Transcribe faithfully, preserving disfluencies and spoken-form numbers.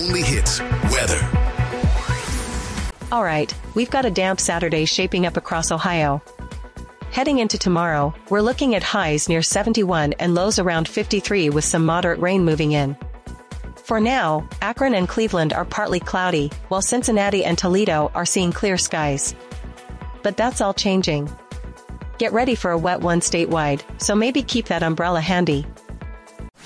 only hits, weather. All right, we've got a damp Saturday shaping up across Ohio. Heading into tomorrow, we're looking at highs near seventy-one and lows around fifty-three with some moderate rain moving in. For now, Akron and Cleveland are partly cloudy, while Cincinnati and Toledo are seeing clear skies. But that's all changing. Get ready for a wet one statewide, so maybe keep that umbrella handy.